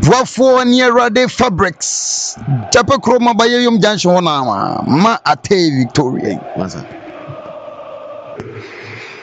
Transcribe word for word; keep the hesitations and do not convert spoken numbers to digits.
Boafo near Rade Fabrics. Japa Chroma Bayum Junction, ma Ate Victoria.